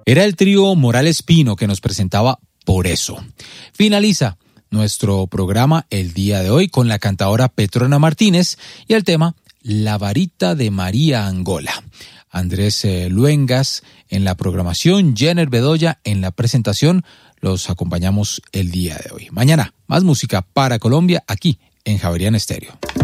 Era el trío Morales Pino que nos presentaba Por Eso. Finaliza nuestro programa el día de hoy con la cantadora Petrona Martínez y el tema La Varita de María Angola. Andrés Luengas en la programación, Jenner Bedoya en la presentación. Los acompañamos el día de hoy. Mañana, más música para Colombia aquí en Javeriana Estéreo.